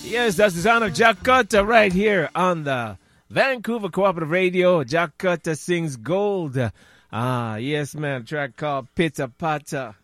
Yes, that's the sound of Jack Carter right here on the Vancouver Cooperative Radio. Jack Carter sings Gold. Yes, man. A track called Pitter Patter.